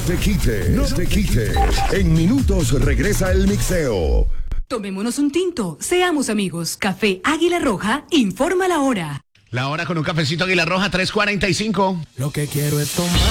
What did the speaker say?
te quites, no te quites. En minutos regresa el mixeo. Tomémonos un tinto, seamos amigos. Café Águila Roja informa la hora. La hora con un cafecito Águila Roja, 3:45. Lo que quiero es tomar.